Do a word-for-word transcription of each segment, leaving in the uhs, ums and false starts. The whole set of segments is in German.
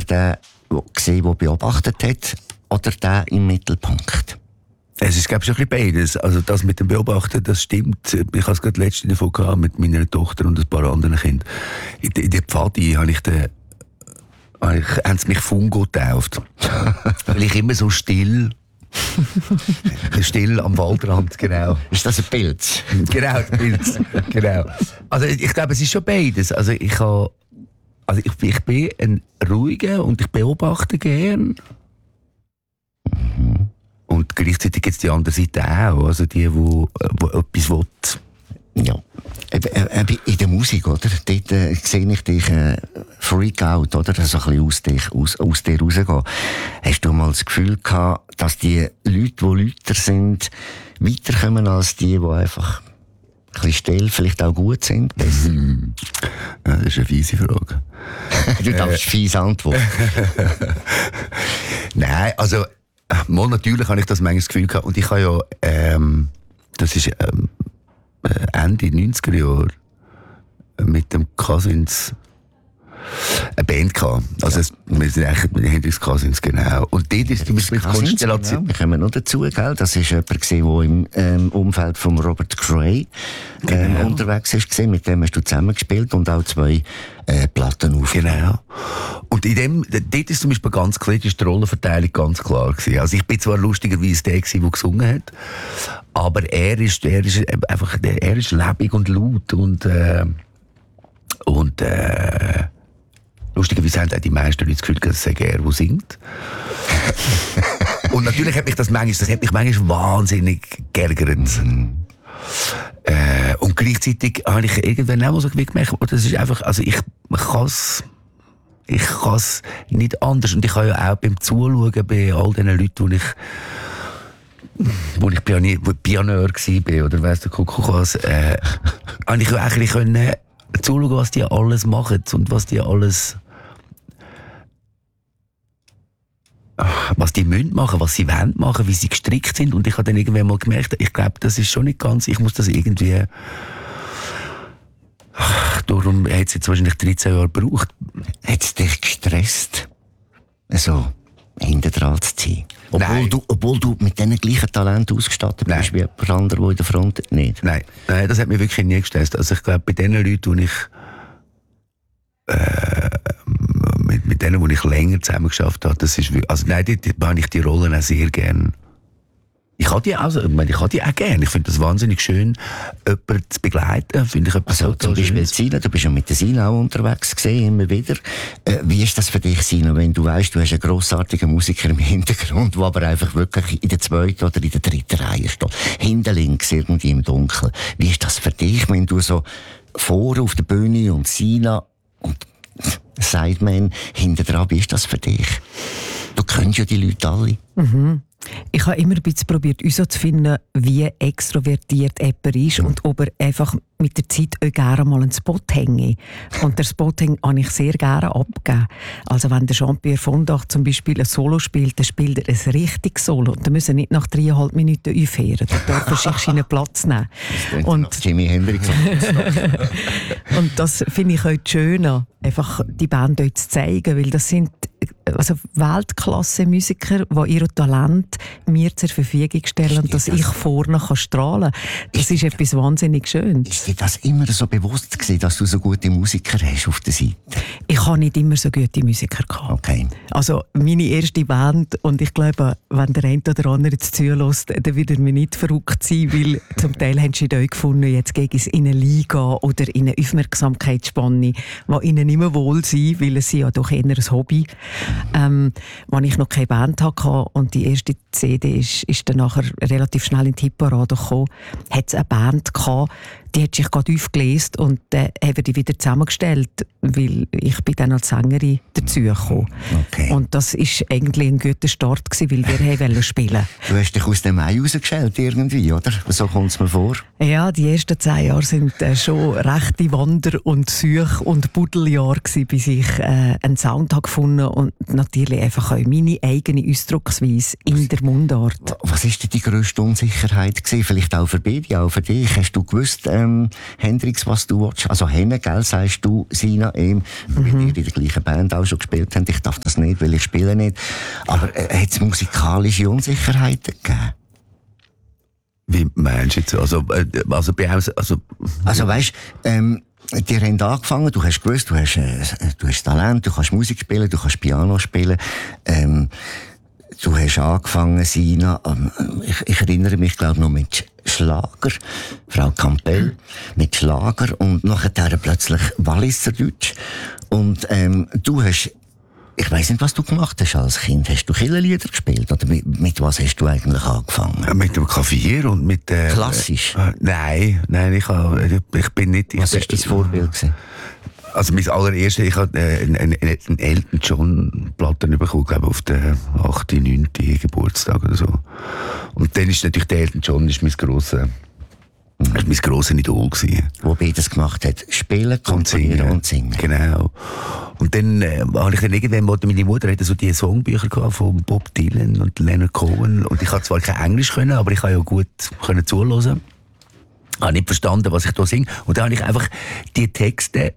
den gesehen, der beobachtet hat, oder den im Mittelpunkt? Es ist, glaube ich, ein bisschen beides. Also das mit dem Beobachten, das stimmt. Ich habe es gerade letztens davon gehabt, mit meiner Tochter und ein paar anderen Kindern. In, in der Pfadi habe ich den, habe ich, haben sie mich Fungo getauft. Weil ich immer so still, still am Waldrand, genau. Ist das ein Pilz? Genau, ein Pilz, genau. Also ich glaube, es ist schon beides. Also ich habe, also ich, ich bin ein ruhiger und ich beobachte gern. Mhm. Und gleichzeitig gibt es die andere Seite auch, also die, wo, wo etwas will. Ja. In der Musik, oder? Dort äh, sehe ich dich äh, freak out, oder? So ein bisschen aus, dich, aus, aus dir rausgehen. Hast du mal das Gefühl gehabt, dass die Leute, die Lüter sind, weiterkommen als die, die einfach ein bisschen still, vielleicht auch gut sind? Mhm. Ja, das ist eine fiese Frage. Du darfst äh. fies antworten. Nein, also mal natürlich habe ich das manchmal das Gefühl gehabt. Und ich habe ja, ähm, das ist ähm, Ende neunziger Jahre mit dem Cousins eine Band gehabt. Also ja. Wir sind eigentlich mit den Hendrix Cousins, genau. Und dort ist die Konstellation. Genau. Wir kommen noch dazu, gell? Das ist jemand gewesen, der im ähm, Umfeld von Robert Cray ähm, genau. unterwegs ist gewesen. Mit dem hast du zusammengespielt und auch zwei äh, Platten aufgenommen. Genau. Und in dem, dort ist zum Beispiel ganz klar, ist die Rollenverteilung ganz klar gewesen. Also ich bin zwar lustigerweise der gewesen, der gesungen hat, aber er ist, er ist einfach, er ist lebendig und laut und, äh, und, äh, lustigerweise haben auch die meisten Leute das Gefühl, dass es sei er, der singt. Und natürlich hat mich das manchmal, das hat mich manchmal wahnsinnig geärgert. Mhm. Äh, und gleichzeitig habe ich irgendwann auch so gemerkt, das ist einfach, also ich kann es ich kann's nicht anders. Und ich habe ja auch beim Zuschauen bei all den Leuten, die ich wo ich Pionier, wo Pionier war, oder weiss der Kuckuck was, äh, habe ich eigentlich können zuschauen, was die alles machen und was die alles was die müssen machen, was sie wollen machen, wie sie gestrickt sind. Und ich habe dann irgendwann mal gemerkt, ich glaube, das ist schon nicht ganz, ich muss das irgendwie, ach, darum hat es jetzt wahrscheinlich dreizehn Jahre gebraucht. Hat es dich gestresst, so hinten dran zu ziehen? Obwohl du, obwohl du mit diesen gleichen Talenten ausgestattet bist, wie jemand anderer, der in der Front nicht? Nein, Nein, das hat mich wirklich nie gestresst. Also ich glaube, bei den Leuten, die ich äh, mit, mit denen, die ich länger zusammen geschafft habe, das ist, also nein, die, die habe ich die Rollen auch sehr gern. Ich habe die, also, ich meine, ich habe die auch gern. Ich finde das wahnsinnig schön, jemanden zu begleiten. Finde ich etwas also, zum Beispiel Sina, du bist ja mit der Sina auch unterwegs gewesen, immer wieder. Äh, wie ist das für dich, Sina, wenn du weißt, du hast einen grossartigen Musiker im Hintergrund, der aber einfach wirklich in der zweiten oder in der dritten Reihe steht? Hinten links, irgendwie im Dunkeln. Wie ist das für dich, wenn du so vorne auf der Bühne und Sina und Sideman hinten dran, wie ist das für dich? Du kennst ja die Leute alle. Mhm. Ich habe immer ein bisschen probiert, uns so zu finden, wie extrovertiert jemand ist und ob er einfach mit der Zeit auch gerne mal einen Spot hänge. Und der Spot habe ich sehr gerne abgegeben. Also wenn der Jean-Pierre Vondach zum Beispiel ein Solo spielt, dann spielt er ein richtiges Solo. Und dann müssen wir nicht nach dreieinhalb Minuten aufhören. Da darf er sich seinen Platz nehmen. Und Jimi Hendrix. Und das finde ich auch schön, einfach die Band dort zu zeigen, weil das sind also Weltklasse-Musiker, die ihr Talent mir zur Verfügung stellen, dass ich vorne kann strahlen kann. Das ist etwas wahnsinnig Schönes. Ist dir das immer so bewusst gewesen, dass du so gute Musiker hast auf der Seite? Ich habe nicht immer so gute Musiker gehabt. Okay. Also meine erste Band, und ich glaube, wenn der eine oder andere jetzt zulässt, dann wird er mir nicht verrückt sein, weil zum Teil haben sie da gefunden, jetzt gegen es in eine Liga oder in eine Aufmerksamkeitsspanne, die ihnen nicht mehr wohl sein, weil es ja doch eher ein Hobby. Ähm, als ich noch keine Band hatte und die erste C D ist, ist dann nachher relativ schnell in die Hitparade gekommen, hat es eine Band gehabt, die hat sich gerade aufgelesen und dann äh, haben wir die wieder zusammengestellt, weil ich bin dann als Sängerin dazugekommen. Okay. Und das war eigentlich ein guter Start gewesen, weil wir wollten spielen. Du hast dich aus dem Ei rausgeschält irgendwie, oder? So kommt es mir vor. Ja, die ersten zehn Jahre sind äh, schon rechte Wander- und Such- und Buddeljahre gewesen, bis ich äh, einen Sound habe gefunden und natürlich einfach auch meine eigene Ausdrucksweise in der Mundart. Was war denn die grösste Unsicherheit gewesen? Vielleicht auch für beide, auch für dich? Hast du gewusst, ähm, ähm, Hendrix, was du willst. Also Henne, gell, sagst du, Sina, ihm, mhm. weil ihr in der gleichen Band auch schon gespielt habt. Ich darf das nicht, weil ich spiele nicht. Aber äh, hat es musikalische Unsicherheiten gegeben? Wie meinst du jetzt? Also, äh, also, also, also, also weißt, ähm, die haben angefangen, du hast gewusst, du hast, äh, du hast Talent, du kannst Musik spielen, du kannst Piano spielen. Ähm, du hast angefangen, Sina, ähm, ich, ich erinnere mich, glaube noch mit Schlager, Frau Campbell, mit Schlager und nachher plötzlich Walliserdeutsch. Und ähm, du hast, ich weiss nicht, was du gemacht hast als Kind. Hast du Kirchenlieder gespielt? Oder mit, mit was hast du eigentlich angefangen? Mit dem Klavier und mit... Äh, Klassisch? Äh, nein, nein, ich, hab, ich bin nicht... Ich was war dein Vorbild gewesen? Also mein allererstes, ich hatte äh, einen, einen, einen Elton John Platten bekommen, glaube auf den achten, neunten Geburtstag oder so. Und dann ist natürlich der Elton John ist mein grosser, das war mein grosser Idol gewesen. Wo beides gemacht hat. Spielen, komponieren und singen. Und singen. Genau. Und dann äh, habe ich dann irgendwann, meine Mutter hatte so die Songbücher gehabt von Bob Dylan und Leonard Cohen. Und ich konnte zwar kein Englisch können, aber ich konnte ja gut können zuhören. Ich habe nicht verstanden, was ich da singe. Und dann habe ich einfach die Texte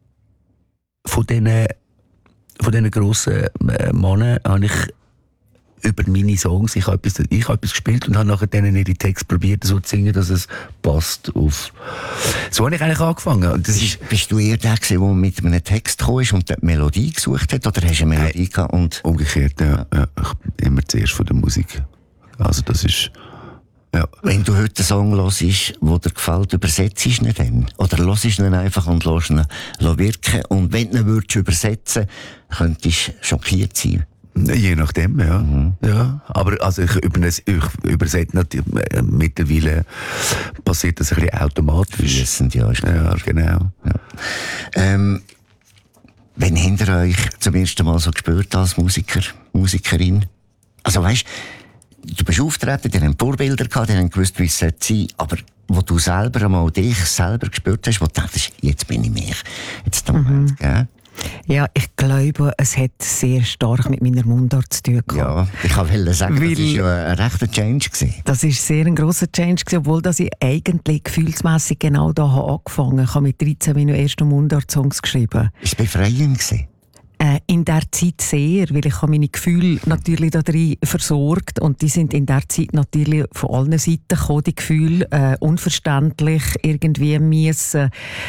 von diesen, von diesen grossen äh, Männern habe ich über meine Songs, ich habe etwas, ich habe etwas gespielt und habe nachher denen ihre Texte probiert so zu singen, dass es passt auf. So habe ich eigentlich angefangen. Und das bist, ist, bist du eher der gewesen, der mit einem Text gekommen ist und die Melodie gesucht hat, oder hast du eine Melodie gehabt und... Umgekehrt, ja. ja. Ich immer zuerst von der Musik. Also das ist... Ja. Wenn du heute einen Song hörst, der dir gefällt, übersetzt du ihn dann? Oder hörst du ihn einfach und lässt ihn wirken? Und wenn du ihn würdest übersetzen, könntest du schockiert sein. Je nachdem, ja. Mhm. ja. Aber also ich, übersetze, ich übersetze natürlich, äh, mittlerweile passiert das ein bisschen automatisch. Fließend, ja, ist klar. Ja, genau. Ja. Ähm, wenn habt ihr euch zum ersten Mal so gespürt als Musiker, Musikerin? Also weißt, du bist auftreten, die haben Vorbilder gehabt, die haben gewusst, wie es sein sollte, aber wo du selber einmal dich selber gespürt hast, wo du dachtest, jetzt bin ich mich. Jetzt mhm. gell? Ja, ich glaube, es hat sehr stark mit meiner Mundart zu tun gehabt. Ja, ich wollte sagen, Weil, das war ja ein rechter Change gewesen. Das war sehr ein grosser Change gewesen, obwohl dass ich eigentlich gefühlsmässig genau da habe angefangen. Ich habe mit dreizehn meine ersten Mundart-Songs geschrieben. War es befreiend gewesen? Äh, in der Zeit sehr, weil ich habe meine Gefühle natürlich da drin versorgt und die sind in der Zeit natürlich von allen Seiten gekommen, die Gefühle, äh, unverständlich, irgendwie müssen,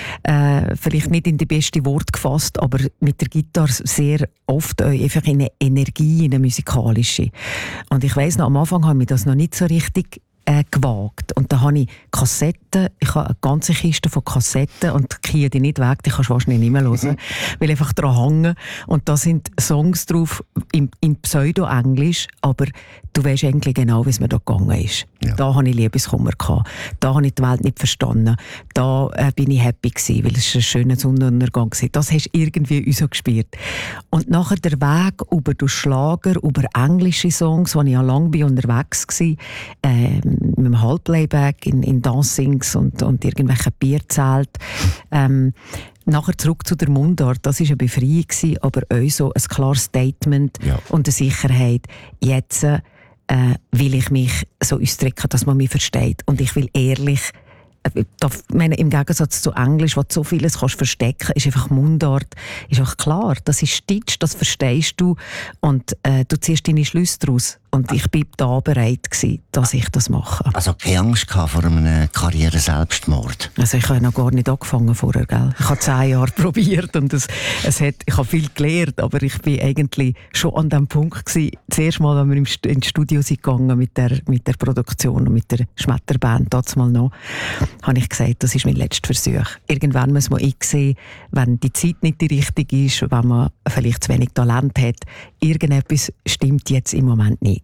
äh, vielleicht nicht in die besten Worte gefasst, aber mit der Gitarre sehr oft äh, einfach in eine Energie, in eine musikalische. Und ich weiss noch, am Anfang habe ich das noch nicht so richtig Äh, gewagt. Und da habe ich Kassetten, ich habe eine ganze Kiste von Kassetten und die die nicht weg, die kannst du wahrscheinlich nicht mehr hören, mhm. weil einfach daran hängen. Und da sind Songs drauf in, in Pseudo-Englisch, aber du weißt eigentlich genau, wie es mir da gegangen ist. Ja. Da hatte ich Liebeskummer gehabt. Da habe ich die Welt nicht verstanden. Da äh, bin ich happy gewesen, weil es ein schöner Sonnenuntergang war. Das hast du irgendwie uns so gespürt. Und nachher der Weg über den Schlager, über englische Songs, wo ich ja lange unterwegs war, äh, mit dem Halbplayback in, in Dancings und, und irgendwelchen Bierzelt. Ähm, nachher zurück zu der Mundart, das war eine Befreiung, aber auch so ein klares Statement ja. und eine Sicherheit. Jetzt äh, will ich mich so ausdrücken, dass man mich versteht. Und ich will ehrlich, äh, da, meine, im Gegensatz zu Englisch, wo du so vieles kannst verstecken, ist einfach Mundart, ist auch klar, das ist Deutsch, das verstehst du und äh, du ziehst deine Schlüsse daraus. Und ich war da bereit gewesen, dass ich das mache. Also keine Angst vor einem Karriere-Selbstmord? Also ich habe noch gar nicht angefangen vorher, gell? Ich habe zehn Jahre probiert und es, es hat, ich habe viel gelernt, aber ich bin eigentlich schon an dem Punkt gewesen, das erste Mal, als wir ins Studio sind gegangen mit der, mit der Produktion und mit der Schmetterband, damals mal noch, habe ich gesagt, das ist mein letzter Versuch. Irgendwann muss man einsehen, wenn die Zeit nicht die richtige ist, wenn man vielleicht zu wenig Talent hat, irgendetwas stimmt jetzt im Moment nicht.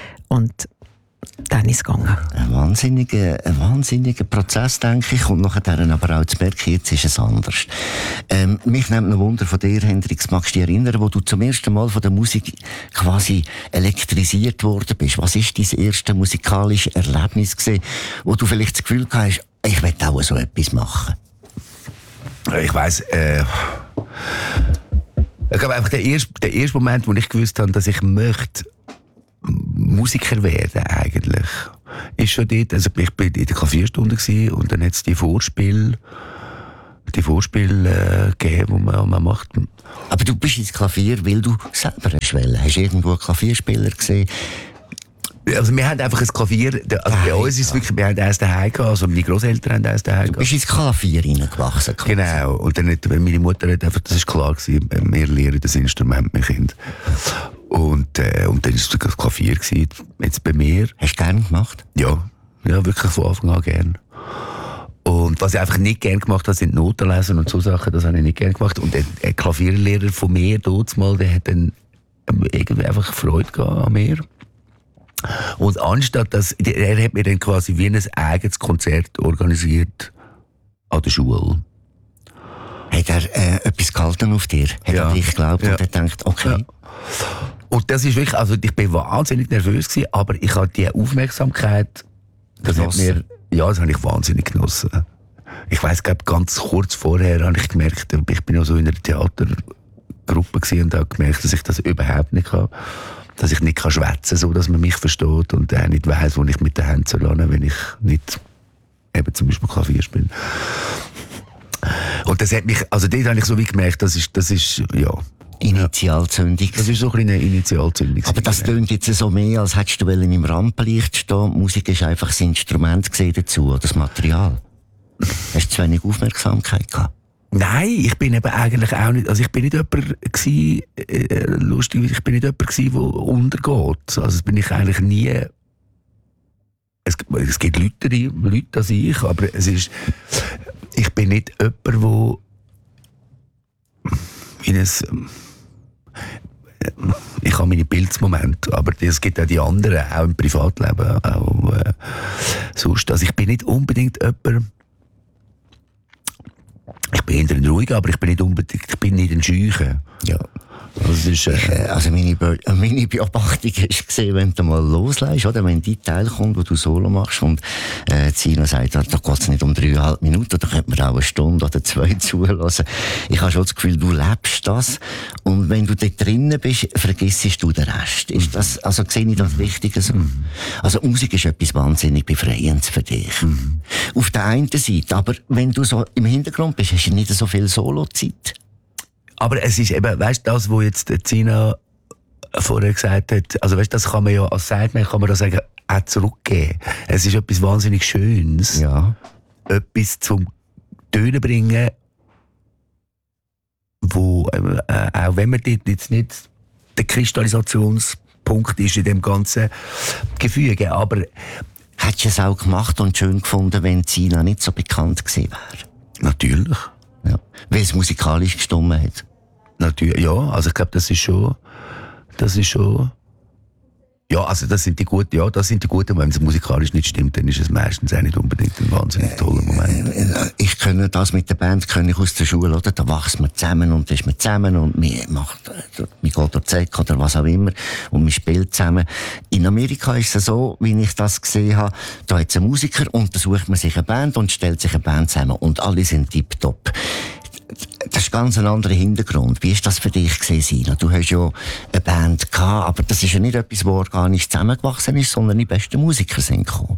Und dann ist es gegangen. Ein wahnsinniger, ein wahnsinniger Prozess, denke ich. Und nachher aber auch zu merken, jetzt ist es anders. Ähm, mich nimmt noch Wunder von dir, Hendrix. Magst du dich erinnern, wo du zum ersten Mal von der Musik quasi elektrisiert worden bist? Was war dein erstes musikalisches Erlebnis gewesen, wo du vielleicht das Gefühl hast, ich will auch so etwas machen? Ich weiss, äh... Ich glaube einfach, der erste, der erste Moment, wo ich gewusst habe, dass ich möchte Musiker werden eigentlich, ist schon dort, also ich war in der Klavierstunde gewesen, und dann hat es die Vorspiel, die Vorspiel äh, gegeben, die man, man macht. Aber du bist ins Klavier, weil du selber hast wollen. Hast du irgendwo einen Klavierspieler gesehen? Also wir haben einfach ein Klavier, also bei uns ist es wirklich, wir haben eins daheim gehabt, also meine Großeltern haben eins daheim gehabt. Du bist ins Klavier reingewachsen. Genau, und dann hat meine Mutter hat einfach, das ist klar gewesen, wir lernen das Instrument, mein Kind. Und, äh, und dann war es das Klavier gewesen, jetzt bei mir. Hast du gerne gemacht? Ja, ja, wirklich von Anfang an gern. Und was ich einfach nicht gern gemacht habe, sind Noten lesen und so Sachen, das habe ich nicht gern gemacht. Und ein, ein Klavierlehrer von mir, dort mal, der hat dann irgendwie einfach Freude gehabt an mir. Und anstatt dass, er hat mir dann quasi wie ein eigenes Konzert organisiert an der Schule. Hat er äh, etwas gehalten auf dir? Hat Ja. er dich geglaubt Ja. und er denkt, okay. Ja. Und das ist wirklich, also ich bin wahnsinnig nervös gewesen, aber ich hatte die Aufmerksamkeit, das hat mir, ja, das habe ich wahnsinnig genossen. Ich weiss, glaube ganz kurz vorher habe ich gemerkt, ich bin ja so in einer Theatergruppe gewesen und habe gemerkt, dass ich das überhaupt nicht kann. Dass ich nicht schwätzen kann, so dass man mich versteht und auch nicht weiss, wo ich mit den Händen soll, wenn ich nicht eben zum Beispiel Klavier spiele. Und das hat mich, also dort habe ich so wie gemerkt, das ist, das ist, ja. Initialzündung. Das ist so ein eine Initialzündung. Aber das tönt jetzt so mehr, als hättest du im Rampenlicht stehen. Die Musik ist einfach das Instrument dazu, oder das Material. Hast du zu wenig Aufmerksamkeit gehabt? Nein, ich bin eben eigentlich auch nicht, also ich bin nicht jemand gewesen, äh, lustig, ich bin nicht jemand gewesen, der untergeht. Also das bin ich eigentlich nie. Es, es gibt Leute, Leute als ich, aber es ist, ich bin nicht jemand, der in ein, ich habe meine Pilzmomente, aber es gibt auch die anderen, auch im Privatleben, auch äh, sonst. Also ich bin nicht unbedingt jemand, ich bin eher ein ruhiger, aber ich bin nicht unbedingt, ich bin nicht ein Scheuchen. Ja. Also, ist, äh, Also meine, Be meine Beobachtung ist gesehen, wenn du mal loslässt, oder wenn die Teil kommt, wo du Solo machst und äh, Zina sagt, da geht es nicht um dreieinhalb Minuten, da könnte man auch eine Stunde oder zwei zulassen. Ich habe schon das Gefühl, du lebst das und wenn du dort drinnen bist, vergissest du den Rest. Ist das, also sehe ich das wichtig so? Mhm. Also Musik ist etwas wahnsinnig Befreiendes für dich. Mhm. Auf der einen Seite, aber wenn du so im Hintergrund bist, hast du nicht so viel Solo-Zeit. Aber es ist eben, weißt du, das, was jetzt Zina vorher gesagt hat, also weißt du, das kann man ja als Sideman kann man das sagen, auch zurückgeben. Es ist etwas wahnsinnig Schönes. Ja. Etwas zum Tönen bringen, wo, äh, auch wenn man dort jetzt nicht der Kristallisationspunkt ist in dem ganzen Gefüge, aber hättest du es auch gemacht und schön gefunden, wenn Zina nicht so bekannt gewesen wäre? Natürlich. Ja. Weil es musikalisch gestimmt hat. Natürlich, ja, also ich glaube, das ist schon, das ist schon, ja, also das sind die guten, ja, das sind die guten, wenn es musikalisch nicht stimmt, dann ist es meistens auch nicht unbedingt ein wahnsinnig toller Moment. Ich kenne das mit der Band, kenne ich aus der Schule, oder? Da wächst man zusammen und ist man zusammen und man macht, man geht durch Zeck oder was auch immer und man spielt zusammen. In Amerika ist es so, wie ich das gesehen habe, da hat es einen Musiker und da sucht man sich eine Band und stellt sich eine Band zusammen und alle sind tipptopp. Das ist ganz ein anderer Hintergrund. Wie ist das für dich gewesen, Sina? Du hast ja eine Band gehabt, aber das ist ja nicht etwas, wo organisch zusammengewachsen ist, sondern die besten Musiker sind gekommen.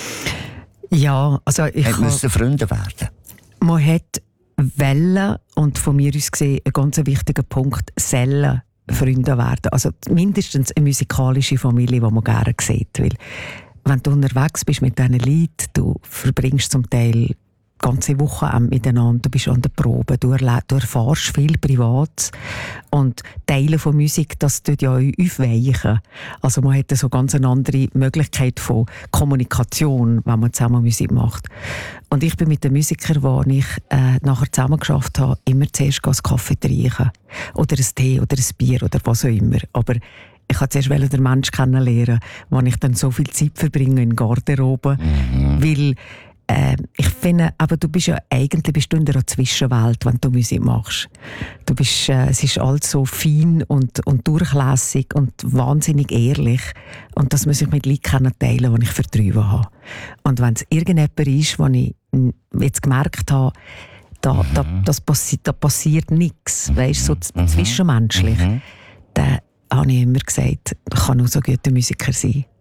Ja, also ich Hat müssen Freunde werden. Man hat Wellen und von mir aus gesehen ein ganz wichtiger Punkt, Zellen Freunde werden. Also mindestens eine musikalische Familie, die man gerne sieht. Weil wenn du unterwegs bist mit diesen Leuten, du verbringst zum Teil ganze Wochen miteinander, du bist an der Probe, du, du erfährst viel Privates und Teile von Musik, das tut ja aufweichen. Also man hat so ganz eine andere Möglichkeit von Kommunikation, wenn man zusammen Musik macht. Und ich bin mit den Musikern, die ich äh, nachher zusammen geschafft habe, immer zuerst einen Kaffee trinken oder einen Tee oder ein Bier oder was auch immer. Aber ich wollte zuerst den Menschen kennenlernen, wo ich dann so viel Zeit verbringe in Garderobe, mhm. weil Äh, ich finde, aber du bist ja eigentlich bist du in der Zwischenwelt, wenn du Musik machst. Du bist, äh, es ist alles so fein und, und durchlässig und wahnsinnig ehrlich. Und das muss ich mit Leuten teilen, die ich vertrieben habe. Und wenn es irgendjemand ist, wo ich jetzt gemerkt habe, da, mhm. da, das passi- da passiert nichts, mhm. weißt, so mhm. zwischenmenschlich, mhm. dann habe ich immer gesagt, ich kann nur so guter Musiker sein.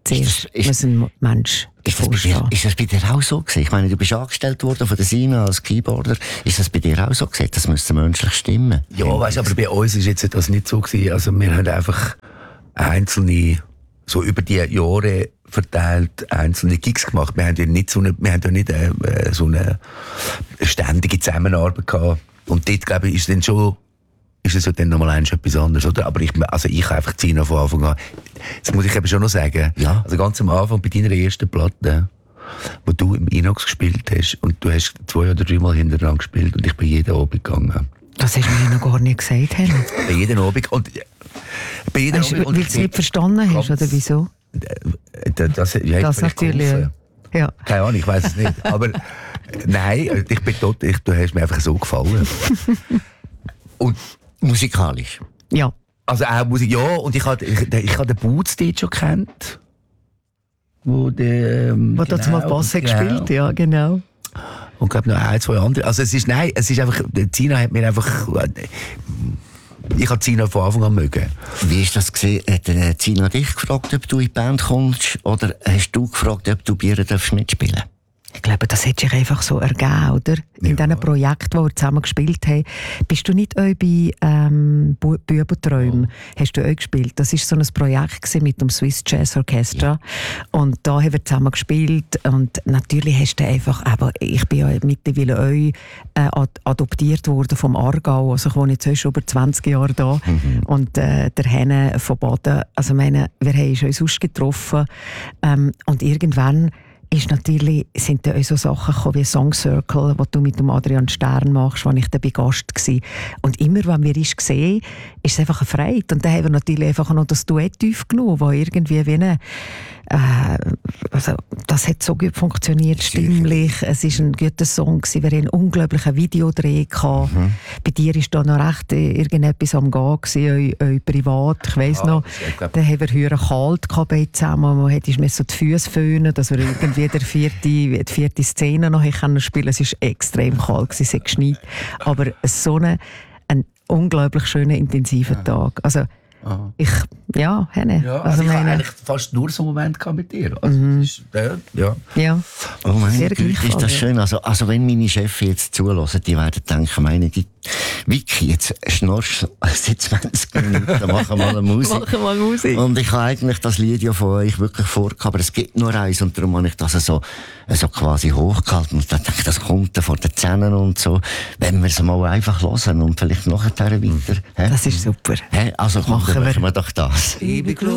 Zuerst ist, muss ein Mensch ist das, bei dir, ist das bei dir auch so gewesen? Ich meine, du bist angestellt worden von der Sina als Keyboarder. Ist das bei dir auch so gewesen? Das müsste menschlich stimmen. Ja, weißt du, aber bei uns ist jetzt das nicht so gewesen. Also wir haben einfach einzelne, so über die Jahre verteilt, einzelne Gigs gemacht. Wir haben ja nicht so eine, wir haben ja nicht äh, so eine ständige Zusammenarbeit gehabt. Und dort, glaube ich, ist dann schon, ist es ja dann nochmal etwas anderes, oder? Aber ich, also ich habe einfach Sina von Anfang an. Das muss ich eben schon noch sagen. Ja. Also ganz am Anfang, bei deiner ersten Platte, wo du im Inox gespielt hast, und du hast zwei oder dreimal hintereinander gespielt, und ich bin jeden Abend gegangen. Das hast du mir noch gar nicht gesagt, Helen. Bei jedem Abend. Und, bei jedem Weißt, Abend. weil du es nicht verstanden hast, oder wieso? Das, das, ja, Das natürlich. geholfen. Ja. Keine Ahnung, ich weiß es nicht. Aber nein, ich bin tot, ich, du hast mir einfach so gefallen. Und Musikalisch. Ja. also auch Musik, ja. Und ich habe ich, ich hab den Boots dort schon gekannt. Wo der. Ähm, Wo genau, du mal Bass genau. gespielt, ja, genau. Und ich glaube noch ein, zwei andere. Also es ist, nein, es ist einfach, Zina hat mir einfach, ich habe Zina von Anfang an mögen. Wie ist das gesehen? Hat der Zina dich gefragt, ob du in die Band kommst, oder hast du gefragt, ob du bei ihr mitspielen darfst? Ich glaube, das hat sich einfach so ergeben, oder? In Ja. diesen Projekten, die wir zusammen gespielt haben. Bist du nicht auch bei ähm, Bu- Bübenträumen, ja. hast du auch gespielt? Das war so ein Projekt gewesen mit dem Swiss Jazz Orchestra. Ja. Und da haben wir zusammen gespielt. Und natürlich hast du einfach, aber ich bin ja mittlerweile auch äh, ad- adoptiert worden vom Aargau. Also ich wohne jetzt auch schon über zwanzig Jahre da. Mhm. Und äh, der Henne von Baden, also meine, wir haben uns auch sonst getroffen. Ähm, und irgendwann ist natürlich, sind da auch so Sachen gekommen wie Song Circle, die du mit dem Adrian Stern machst, wo ich da bei Gast war. Und immer, wenn wir uns sehen, ist es einfach eine Freude. Und dann haben wir natürlich einfach noch das Duett aufgenommen, wo irgendwie wie eine, äh, also das hat so gut funktioniert, stimmlich. Es war ein guter Song gewesen. Wir hatten einen unglaublichen Videodreh gehabt. Mhm. Bei dir war da noch recht irgendetwas am Gehen gewesen, eu, eu privat. Ich weiss ah, noch, dann haben wir höher kalt gehabt bei zusammen. Man hätte mir so die Füße föhnen, dass wir irgendwie der vierte, die vierte Szene noch spielen können. Es war extrem kalt, es hat geschneit. Aber so ein, ein unglaublich schöner, intensiver Tag. Also, aha. Ich, ja, Henne. Ja, also, also ich meine, hatte eigentlich fast nur so einen Moment mit dir. Also, mhm. das ist, ja, ja. ja. Oh mein Gott, ist das schön. Also, also wenn meine Chefs jetzt zulassen, die werden denken, meine die Vicky, jetzt schnorchst du seit zwanzig Minuten, machen wir mal Musik. machen mal Musik. Und ich habe eigentlich das Lied ja von euch wirklich vorgehabt, aber es gibt nur eins, und darum habe ich das so, so quasi hochgehalten. Und dann denke ich, das kommt dann vor den Zähnen und so. Wenn wir es mal einfach hören und vielleicht nachher weiter. Das ist super. He? Also komm, dann machen wir doch das.